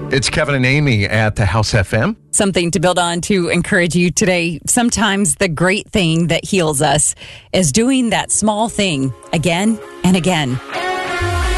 It's Kevin and Amy at the House FM. Something to build on to encourage you today. Sometimes the great thing that heals us is doing that small thing again and again.